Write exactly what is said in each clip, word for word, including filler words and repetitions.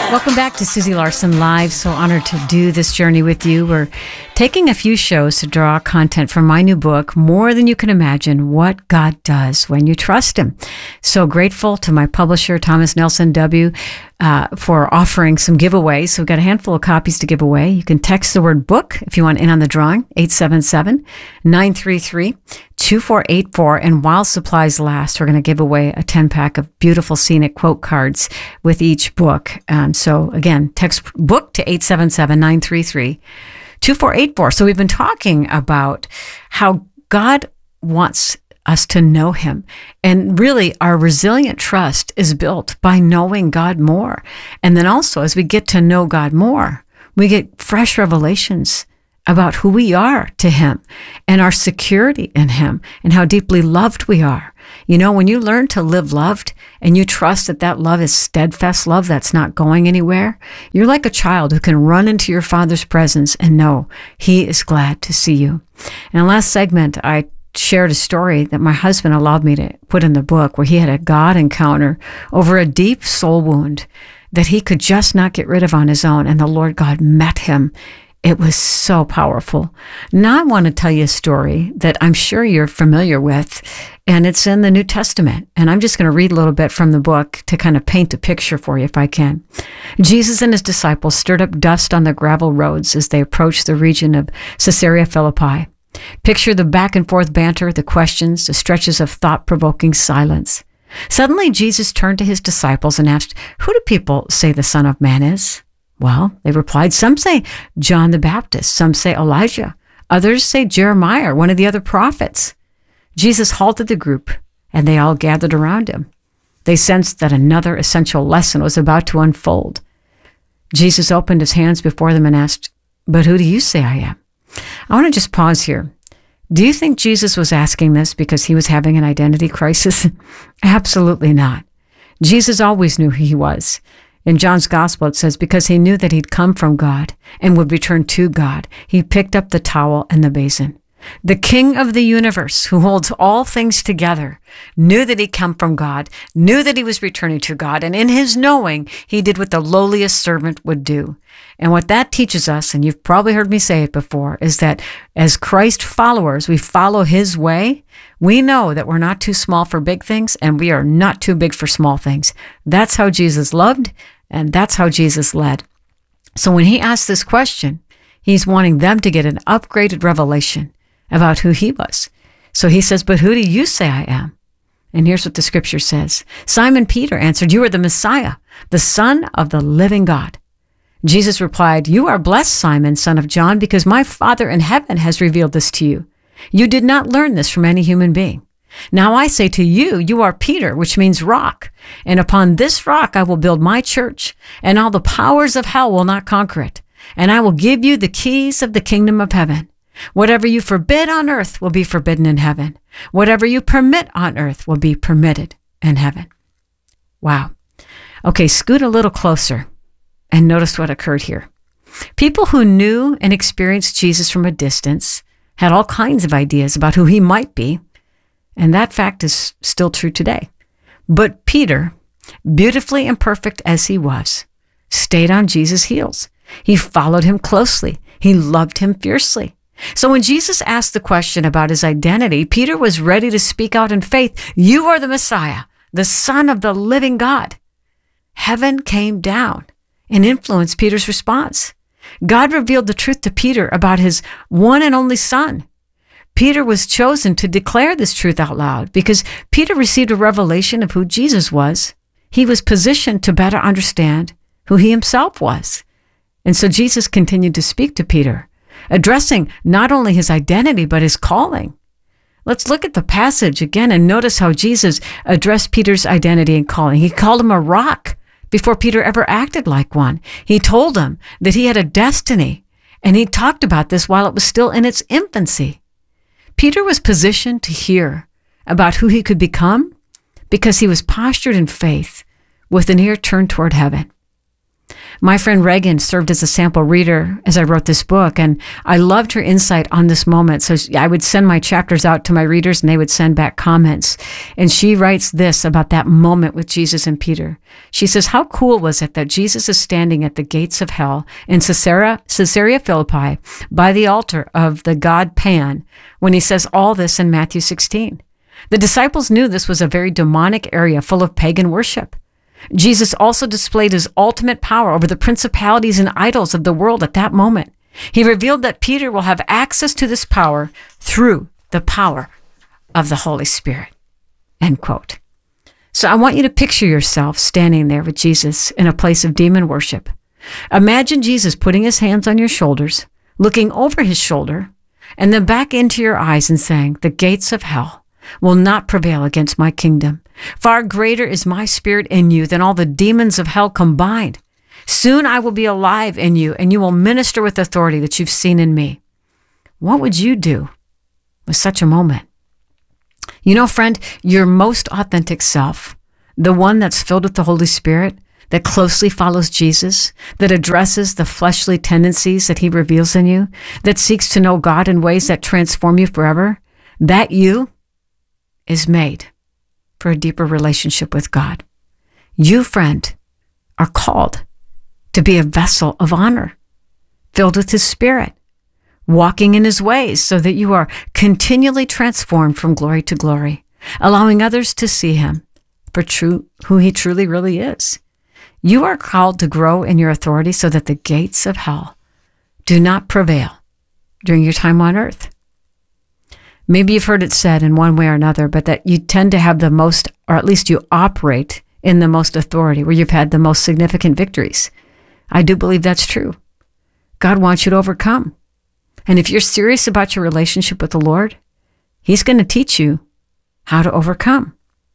Welcome back to Susie Larson Live. So honored to do this journey with you. We're taking a few shows to draw content from my new book, More Than You Can Imagine, What God Does When You Trust Him. So grateful to my publisher, Thomas Nelson W., uh, for offering some giveaways. So we've got a handful of copies to give away. You can text the word book if you want in on the drawing, eight seven seven, nine three three, two four eight four. And while supplies last, we're going to give away a ten pack of beautiful scenic quote cards with each book. Um, so again, text book to eight seven seven, nine three three, two four eight four. So we've been talking about how God wants us to know him. And really, our resilient trust is built by knowing God more. And then also, as we get to know God more, we get fresh revelations about who we are to him and our security in him and how deeply loved we are. You know, when you learn to live loved and you trust that that love is steadfast love that's not going anywhere, you're like a child who can run into your Father's presence and know he is glad to see you. In the last segment, I shared a story that my husband allowed me to put in the book where he had a God encounter over a deep soul wound that he could just not get rid of on his own, and the Lord God met him. It was so powerful. Now I want to tell you a story that I'm sure you're familiar with, and it's in the New Testament. And I'm just going to read a little bit from the book to kind of paint a picture for you if I can. Jesus and his disciples stirred up dust on the gravel roads as they approached the region of Caesarea Philippi. Picture the back and forth banter, the questions, the stretches of thought-provoking silence. Suddenly, Jesus turned to his disciples and asked, "Who do people say the Son of Man is?" Well, they replied, "Some say John the Baptist, some say Elijah, others say Jeremiah or one of the other prophets." Jesus halted the group, and they all gathered around him. They sensed that another essential lesson was about to unfold. Jesus opened his hands before them and asked, "But who do you say I am?" I want to just pause here. Do you think Jesus was asking this because he was having an identity crisis? Absolutely not. Jesus always knew who he was. In John's gospel, it says, because he knew that he'd come from God and would return to God, he picked up the towel and the basin. The King of the universe, who holds all things together, knew that he'd come from God, knew that he was returning to God, and in his knowing, he did what the lowliest servant would do. And what that teaches us, and you've probably heard me say it before, is that as Christ followers, we follow his way. We know that we're not too small for big things, and we are not too big for small things. That's how Jesus loved, and that's how Jesus led. So when he asked this question, he's wanting them to get an upgraded revelation about who he was. So he says, "But who do you say I am?" And here's what the scripture says. Simon Peter answered, "You are the Messiah, the Son of the living God." Jesus replied, "You are blessed, Simon, son of John, because my Father in heaven has revealed this to you. You did not learn this from any human being. Now I say to you, you are Peter, which means rock. And upon this rock I will build my church, and all the powers of hell will not conquer it. And I will give you the keys of the kingdom of heaven. Whatever you forbid on earth will be forbidden in heaven. Whatever you permit on earth will be permitted in heaven." Wow. Okay, scoot a little closer and notice what occurred here. People who knew and experienced Jesus from a distance had all kinds of ideas about who he might be, and that fact is still true today. But Peter, beautifully imperfect as he was, stayed on Jesus' heels. He followed him closely. He loved him fiercely. So when Jesus asked the question about his identity, Peter was ready to speak out in faith. "You are the Messiah, the Son of the living God." Heaven came down and influenced Peter's response. God revealed the truth to Peter about his one and only Son. Peter was chosen to declare this truth out loud because Peter received a revelation of who Jesus was. He was positioned to better understand who he himself was. And so Jesus continued to speak to Peter, addressing not only his identity, but his calling. Let's look at the passage again and notice how Jesus addressed Peter's identity and calling. He called him a rock before Peter ever acted like one. He told him that he had a destiny, and he talked about this while it was still in its infancy. Peter was positioned to hear about who he could become because he was postured in faith with an ear turned toward heaven. My friend Reagan served as a sample reader as I wrote this book, and I loved her insight on this moment. So I would send my chapters out to my readers, and they would send back comments. And she writes this about that moment with Jesus and Peter. She says, how cool was it that Jesus is standing at the gates of hell in Caesarea, Caesarea Philippi by the altar of the god Pan when he says all this in Matthew sixteen. The disciples knew this was a very demonic area full of pagan worship. Jesus also displayed his ultimate power over the principalities and idols of the world at that moment. He revealed that Peter will have access to this power through the power of the Holy Spirit. End quote. So I want you to picture yourself standing there with Jesus in a place of demon worship. Imagine Jesus putting his hands on your shoulders, looking over his shoulder, and then back into your eyes and saying, the gates of hell will not prevail against my kingdom. Far greater is my spirit in you than all the demons of hell combined. Soon I will be alive in you, and you will minister with authority that you've seen in me. What would you do with such a moment? You know, friend, your most authentic self, the one that's filled with the Holy Spirit, that closely follows Jesus, that addresses the fleshly tendencies that he reveals in you, that seeks to know God in ways that transform you forever, that you is made for a deeper relationship with God. You, friend, are called to be a vessel of honor, filled with his Spirit, walking in his ways so that you are continually transformed from glory to glory, allowing others to see him for true, who he truly really is. You are called to grow in your authority so that the gates of hell do not prevail during your time on earth. Maybe you've heard it said in one way or another, but that you tend to have the most, or at least you operate in the most authority, where you've had the most significant victories. I do believe that's true. God wants you to overcome. And if you're serious about your relationship with the Lord, he's going to teach you how to overcome.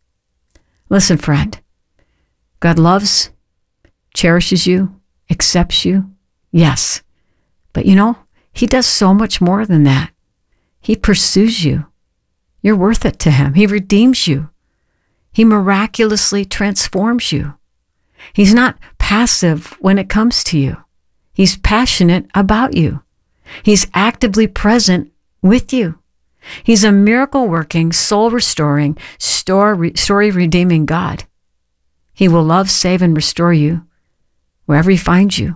Listen, friend, God loves, cherishes you, accepts you. Yes. But you know, he does so much more than that. He pursues you. You're worth it to him. He redeems you. He miraculously transforms you. He's not passive when it comes to you. He's passionate about you. He's actively present with you. He's a miracle-working, soul-restoring, story-redeeming God. He will love, save, and restore you wherever he finds you.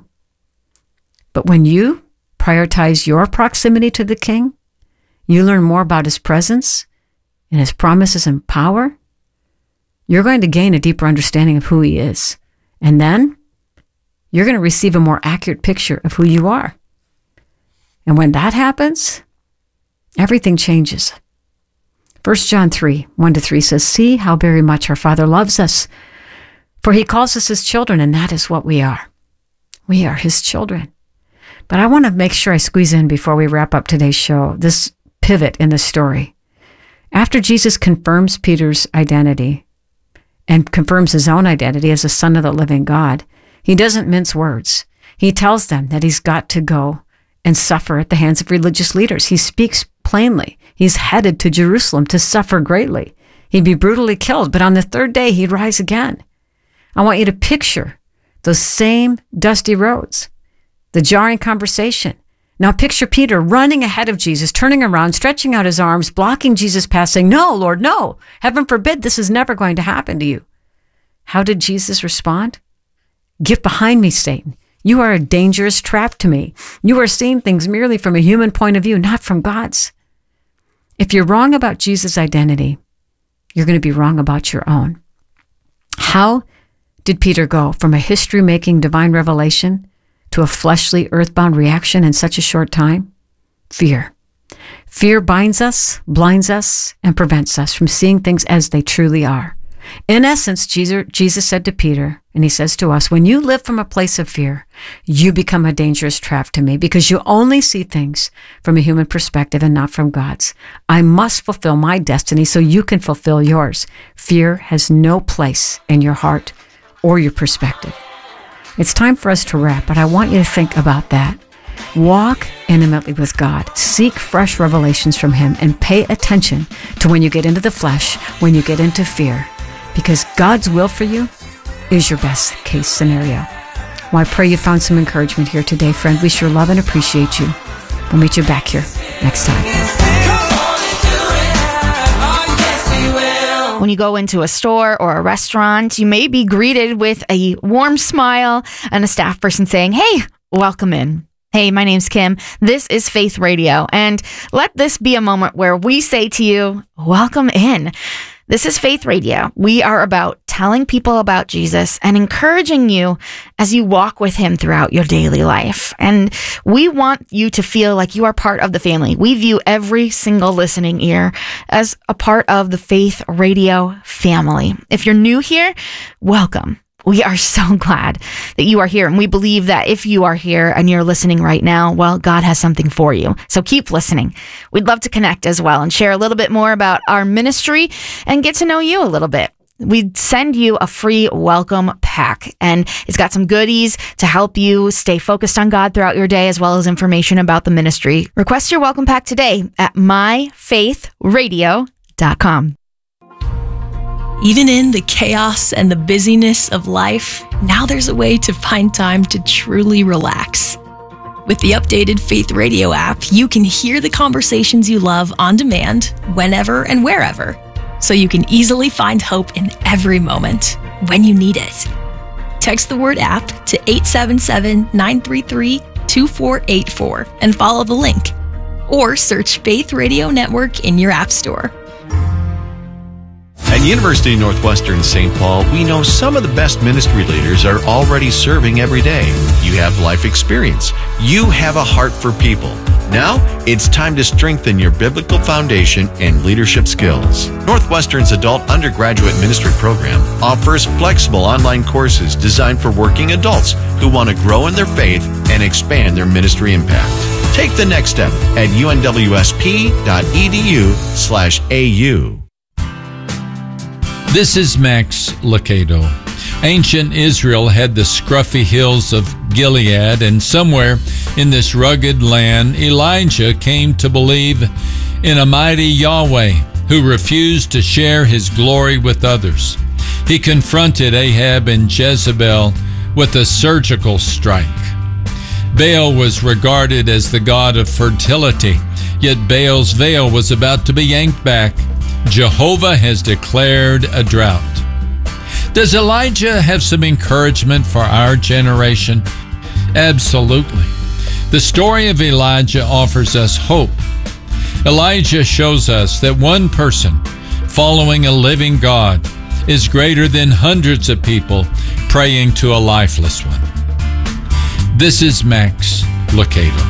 But when you prioritize your proximity to the King, you learn more about his presence and his promises and power, you're going to gain a deeper understanding of who he is. And then you're going to receive a more accurate picture of who you are. And when that happens, everything changes. First John three, one to three says, see how very much our Father loves us, for he calls us his children, and that is what we are. We are his children. But I want to make sure I squeeze in before we wrap up today's show, this pivot in the story. After Jesus confirms Peter's identity and confirms his own identity as a son of the living God, he doesn't mince words. He tells them that he's got to go and suffer at the hands of religious leaders. He speaks plainly. He's headed to Jerusalem to suffer greatly. He'd be brutally killed, but on the third day, he'd rise again. I want you to picture those same dusty roads, the jarring conversation. Now picture Peter running ahead of Jesus, turning around, stretching out his arms, blocking Jesus' path, saying, no, Lord, no. Heaven forbid, this is never going to happen to you. How did Jesus respond? Get behind me, Satan. You are a dangerous trap to me. You are seeing things merely from a human point of view, not from God's. If you're wrong about Jesus' identity, you're going to be wrong about your own. How did Peter go from a history-making divine revelation to a fleshly, earthbound reaction in such a short time? Fear. Fear binds us, blinds us, and prevents us from seeing things as they truly are. In essence, Jesus said to Peter, and he says to us, when you live from a place of fear, you become a dangerous trap to me because you only see things from a human perspective and not from God's. I must fulfill my destiny so you can fulfill yours. Fear has no place in your heart or your perspective. It's time for us to wrap, but I want you to think about that. Walk intimately with God. Seek fresh revelations from him and pay attention to when you get into the flesh, when you get into fear, because God's will for you is your best case scenario. Well, I pray you found some encouragement here today, friend. We sure love and appreciate you. We'll meet you back here next time. When you go into a store or a restaurant, you may be greeted with a warm smile and a staff person saying, "Hey, welcome in." Hey, my name's Kim. This is Faith Radio, and let this be a moment where we say to you, welcome in. This is Faith Radio. We are about telling people about Jesus and encouraging you as you walk with him throughout your daily life. And we want you to feel like you are part of the family. We view every single listening ear as a part of the Faith Radio family. If you're new here, welcome. We are so glad that you are here. And we believe that if you are here and you're listening right now, well, God has something for you. So keep listening. We'd love to connect as well and share a little bit more about our ministry and get to know you a little bit. We'd send you a free welcome pack, and it's got some goodies to help you stay focused on God throughout your day, as well as information about the ministry. Request your welcome pack today at my faith radio dot com. Even in the chaos and the busyness of life, now there's a way to find time to truly relax. With the updated Faith Radio app, you can hear the conversations you love on demand, whenever and wherever, so you can easily find hope in every moment when you need it. Text the word app to eight seven seven, nine three three, two four eight four and follow the link, or search Faith Radio Network in your app store. At University of Northwestern Saint Paul, we know some of the best ministry leaders are already serving every day. You have life experience. You have a heart for people. Now, it's time to strengthen your biblical foundation and leadership skills. Northwestern's adult undergraduate ministry program offers flexible online courses designed for working adults who want to grow in their faith and expand their ministry impact. Take the next step at unwsp.edu slash AU. This is Max Lucado. Ancient Israel had the scruffy hills of Gilead, and somewhere in this rugged land, Elijah came to believe in a mighty Yahweh who refused to share his glory with others. He confronted Ahab and Jezebel with a surgical strike. Baal was regarded as the god of fertility, yet Baal's veil was about to be yanked back. Jehovah has declared a drought. Does Elijah have some encouragement for our generation? Absolutely. The story of Elijah offers us hope. Elijah shows us that one person following a living God is greater than hundreds of people praying to a lifeless one. This is Max Lucado.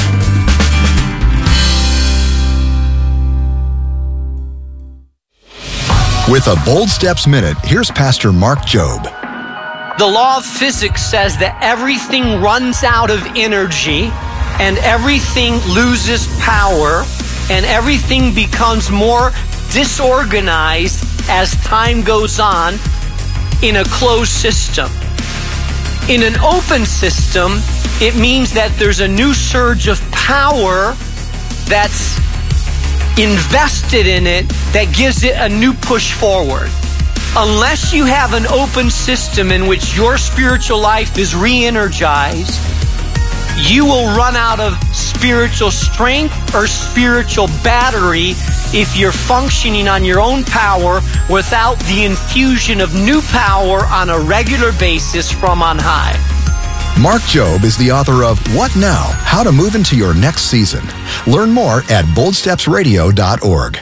With a Bold Steps Minute, here's Pastor Mark Jobe. The law of physics says that everything runs out of energy and everything loses power and everything becomes more disorganized as time goes on in a closed system. In an open system, it means that there's a new surge of power that's invested in it that gives it a new push forward. Unless you have an open system in which your spiritual life is re-energized, you will run out of spiritual strength or spiritual battery if you're functioning on your own power without the infusion of new power on a regular basis from on high. Mark Jobe is the author of What Now? How to Move into Your Next Season. Learn more at bold steps radio dot org.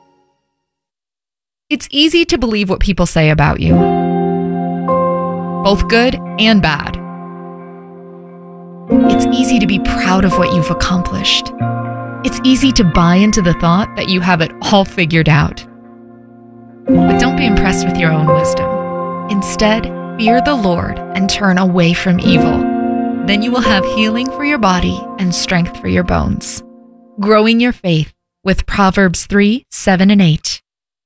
It's easy to believe what people say about you, both good and bad. It's easy to be proud of what you've accomplished. It's easy to buy into the thought that you have it all figured out. But don't be impressed with your own wisdom. Instead, fear the Lord and turn away from evil. Then you will have healing for your body and strength for your bones. Growing your faith with Proverbs three, seven, and eight.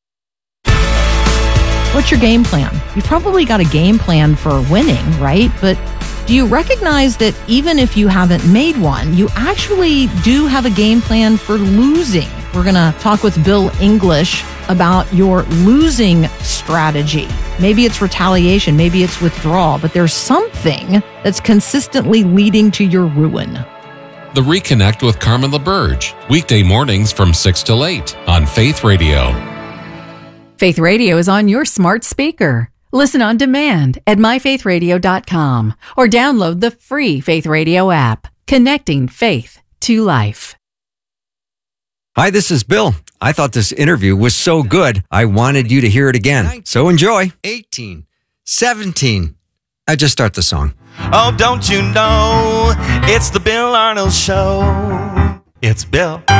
What's your game plan? You've probably got a game plan for winning, right? But do you recognize that even if you haven't made one, you actually do have a game plan for losing? We're going to talk with Bill English about your losing strategy. Maybe it's retaliation, maybe it's withdrawal, but there's something that's consistently leading to your ruin. The Reconnect with Carmen LaBerge, weekday mornings from six till eight on Faith Radio. Faith Radio is on your smart speaker. Listen on demand at my faith radio dot com or download the free Faith Radio app, connecting faith to life. Hi, this is Bill. I thought this interview was so good, I wanted you to hear it again. So enjoy. eighteen, seventeen. I just start the song. Oh, don't you know, it's the Bill Arnold Show. It's Bill.